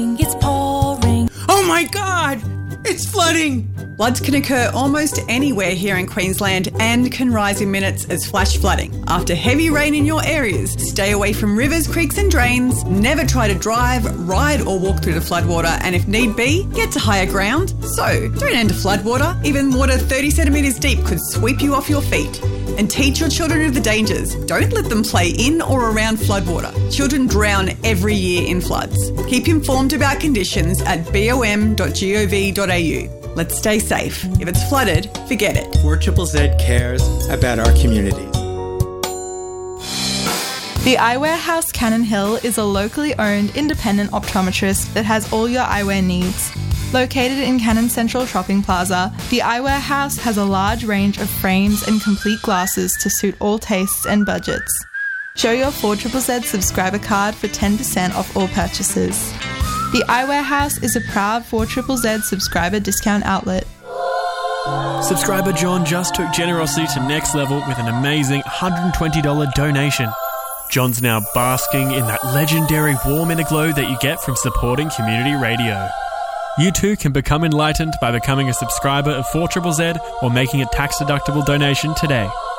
It's pouring. Oh my God! It's flooding! Floods can occur almost anywhere here in Queensland and can rise in minutes as flash flooding. After heavy rain in your areas, stay away from rivers, creeks and drains. Never try to drive, ride or walk through the floodwater, and if need be, get to higher ground. So, don't enter floodwater. Even water 30 centimetres deep could sweep you off your feet. And teach your children of the dangers. Don't let them play in or around floodwater. Children drown every year in floods. Keep informed about conditions at bom.gov.au. Let's stay safe. If it's flooded, forget it. 4ZZZ cares about our communities. The Eyewear House Cannon Hill is a locally owned independent optometrist that has all your eyewear needs. Located in Cannon Central Shopping Plaza, the Eyewear House has a large range of frames and complete glasses to suit all tastes and budgets. Show your 4ZZZ subscriber card for 10% off all purchases. The Eyewear House is a proud 4ZZZ subscriber discount outlet. Subscriber John just took generosity to next level with an amazing $120 donation. John's now basking in that legendary warm inner glow that you get from supporting community radio. You too can become enlightened by becoming a subscriber of 4ZZZ or making a tax-deductible donation today.